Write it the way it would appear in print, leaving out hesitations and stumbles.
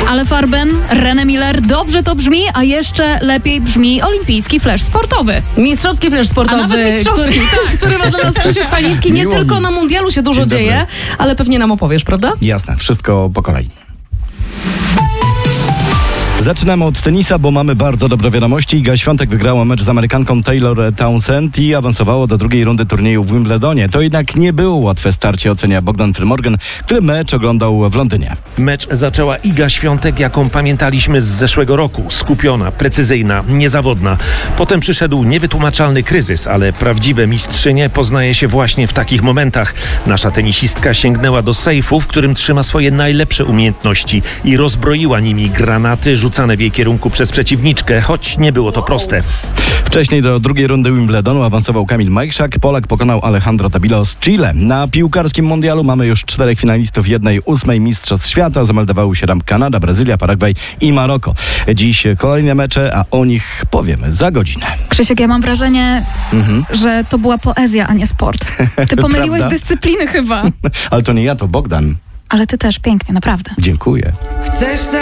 Ale Farben, René Miller, dobrze to brzmi, a jeszcze lepiej brzmi olimpijski flash sportowy. Mistrzowski flash sportowy, A nawet mistrzowski, który ma dla nas Krzysiek Faliński. Nie tylko na mundialu się dużo dzieje, ale pewnie nam opowiesz, prawda? Jasne, wszystko po kolei. Zaczynamy od tenisa, bo mamy bardzo dobre wiadomości. Iga Świątek wygrała mecz z Amerykanką Taylor Townsend i awansowało do drugiej rundy turnieju w Wimbledonie. To jednak nie było łatwe starcie, ocenia Bogdan Morgan, który mecz oglądał w Londynie. Mecz zaczęła Iga Świątek, jaką pamiętaliśmy z zeszłego roku. Skupiona, precyzyjna, niezawodna. Potem przyszedł niewytłumaczalny kryzys, ale prawdziwe mistrzynie poznaje się właśnie w takich momentach. Nasza tenisistka sięgnęła do sejfu, w którym trzyma swoje najlepsze umiejętności i rozbroiła nimi granaty rzucane w jej kierunku przez przeciwniczkę, choć nie było to proste. Wcześniej do drugiej rundy Wimbledonu awansował Kamil Majchrzak. Polak pokonał Alejandro Tabilo z Chile. Na piłkarskim mundialu mamy już 4 finalistów 1/8 Mistrzostw Świata. Zameldowały się tam Kanada, Brazylia, Paragwaj i Maroko. Dziś kolejne mecze, a o nich powiemy za godzinę. Krzysiek, ja mam wrażenie, że to była poezja, a nie sport. Ty pomyliłeś dyscypliny chyba. Ale to nie ja, to Bogdan. Ale ty też pięknie, naprawdę. Dziękuję. Chcesz